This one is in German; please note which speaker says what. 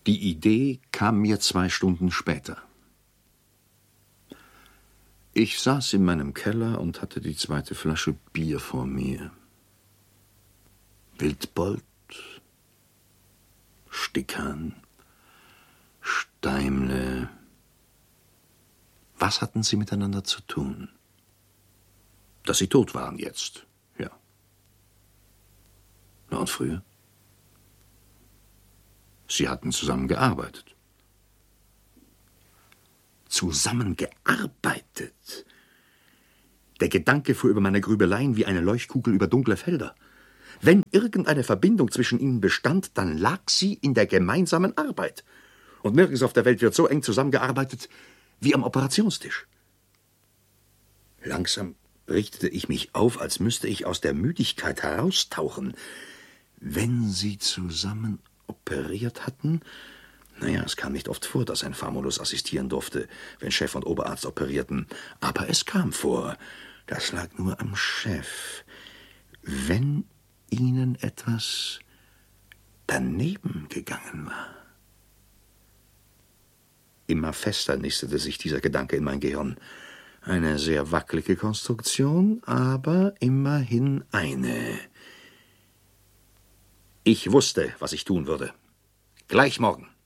Speaker 1: Die Idee kam mir 2 Stunden später. Ich saß in meinem Keller und hatte die 2. Flasche Bier vor mir. Wildbold, Stickern, Steimle. Was hatten sie miteinander zu tun? Dass sie tot waren jetzt, ja. Na und früher? Sie hatten zusammen gearbeitet. Zusammengearbeitet? Der Gedanke fuhr über meine Grübeleien wie eine Leuchtkugel über dunkle Felder. Wenn irgendeine Verbindung zwischen ihnen bestand, dann lag sie in der gemeinsamen Arbeit. Und nirgends auf der Welt wird so eng zusammengearbeitet wie am Operationstisch. Langsam richtete ich mich auf, als müsste ich aus der Müdigkeit heraustauchen. Wenn sie zusammen operiert hatten? Naja, es kam nicht oft vor, dass ein Famulus assistieren durfte, wenn Chef und Oberarzt operierten. Aber es kam vor. Das lag nur am Chef. Wenn ihnen etwas daneben gegangen war. Immer fester nistete sich dieser Gedanke in mein Gehirn. Eine sehr wackelige Konstruktion, aber immerhin eine. Ich wusste, was ich tun würde. Gleich morgen.